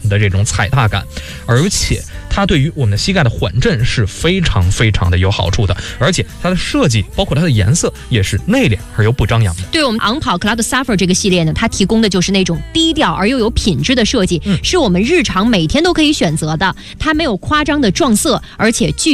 的这种踩踏感，而且它对于我们的膝盖的缓震是非常非常的有好处的，而且它的设计包括它的颜色也是内敛而又不张扬的。 对，我们昂跑 Cloud Suffer 这个系列呢，它提供的就是那种低调而又有品质的设计，是我们日常每天都可以选择的。它没有夸张的撞色，而且具